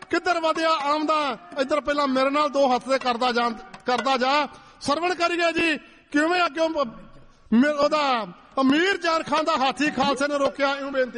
ਕਿੱਧਰ ਵਧਿਆ ਆਮਦਾ ਇੱਧਰ ਪਹਿਲਾਂ ਮੇਰੇ ਨਾਲ 2 ਹੱਥ ਤੇ ਕਰਦਾ ਜਾ ਸਰਵਣ ਕਰੀਏ ਜੀ ਕਿਵੇਂ ਅੱਗੇ ਉਹਦਾ ਅਮੀਰ ਜਾਨ ਖਾਨ ਦਾ ਹਾਥੀ ਖਾਲਸੇ ਨੇ ਰੋਕਿਆ ਇਹਨੂੰ ਬੇਨਤੀ